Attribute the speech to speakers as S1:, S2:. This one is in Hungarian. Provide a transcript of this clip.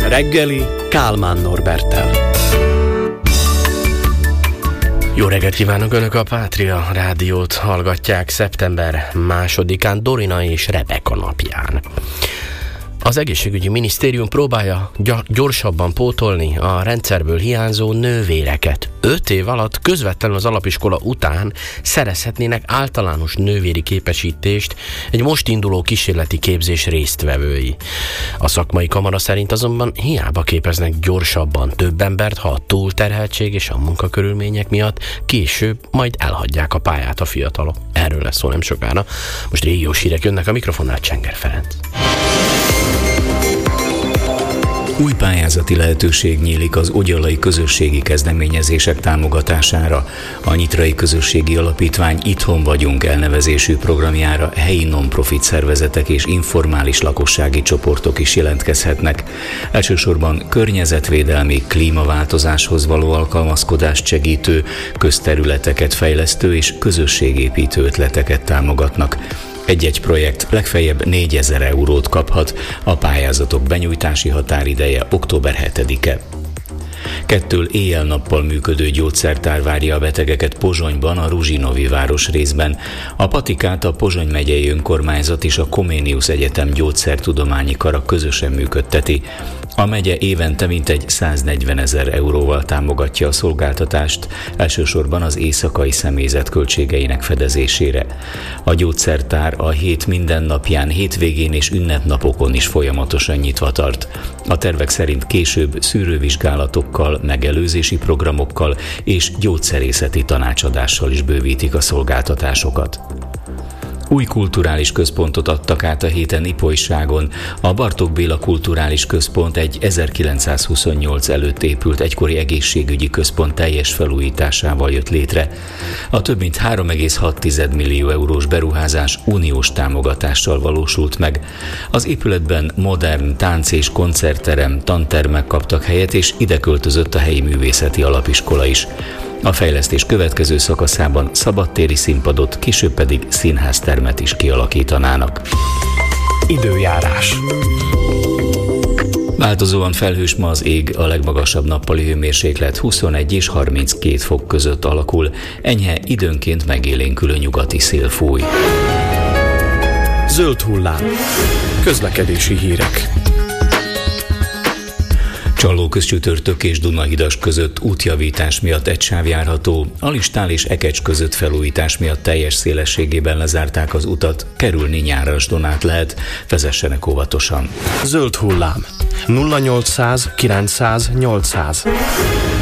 S1: reggeli Kálmán Norberttel.
S2: Jó reggelt kívánok, Önök a Pátria Rádiót hallgatják szeptember 2-án, Dorina és Rebeka napján. Az egészségügyi minisztérium próbálja gyorsabban pótolni a rendszerből hiányzó nővéreket. 5 év alatt közvetlenül az alapiskola után szerezhetnének általános nővéri képesítést egy most induló kísérleti képzés résztvevői. A szakmai kamara szerint azonban hiába képeznek gyorsabban több embert, ha a túlterheltség és a munkakörülmények miatt később majd elhagyják a pályát a fiatalok. Erről lesz szó nem sokára. Most régiós hírek jönnek, a mikrofonnál Csenger Ferenc.
S3: Új pályázati lehetőség nyílik az Ogyalai Közösségi Kezdeményezések támogatására. A Nyitrai Közösségi Alapítvány Itthon vagyunk elnevezésű programjára helyi non-profit szervezetek és informális lakossági csoportok is jelentkezhetnek. Elsősorban környezetvédelmi, klímaváltozáshoz való alkalmazkodást segítő, közterületeket fejlesztő és közösségépítő ötleteket támogatnak. Egy-egy projekt legfeljebb 4000 eurót kaphat, a pályázatok benyújtási határideje október 7-e. 2 éjjel-nappal működő gyógyszertár várja a betegeket Pozsonyban, a Ruzsinovi városrészben. A patikát a Pozsony megyei önkormányzat és a Comenius Egyetem gyógyszertudományi kara közösen működteti. A megye évente mintegy 140 000 euróval támogatja a szolgáltatást, elsősorban az éjszakai személyzet költségeinek fedezésére. A gyógyszertár a hét minden napján, hétvégén és ünnepnapokon is folyamatosan nyitva tart. A tervek szerint később szűrővizsgálatokkal, megelőzési programokkal és gyógyszerészeti tanácsadással is bővítik a szolgáltatásokat. Új kulturális központot adtak át a héten Ipolyságon. A Bartók Béla Kulturális Központ egy 1928 előtt épült egykori egészségügyi központ teljes felújításával jött létre. A több mint 3,6 millió eurós beruházás uniós támogatással valósult meg. Az épületben modern tánc- és koncertterem, tantermek kaptak helyet, és ide költözött a helyi művészeti alapiskola is. A fejlesztés következő szakaszában szabadtéri színpadot, később pedig színháztermet is kialakítanának.
S1: Időjárás.
S3: Változóan felhős ma az ég, a legmagasabb nappali hőmérséklet 21 és 32 fok között alakul, enyhe időnként megélénkülő nyugati szél fúj.
S1: Zöld hullám. Közlekedési hírek.
S3: Csallóközcsütörtök és Dunahidas között útjavítás miatt egy sáv járható, Alistál és Ekecs között felújítás miatt teljes szélességében lezárták az utat, kerülni Nyárasdon át lehet, vezessenek óvatosan.
S1: Zöld hullám. 0800 900 800.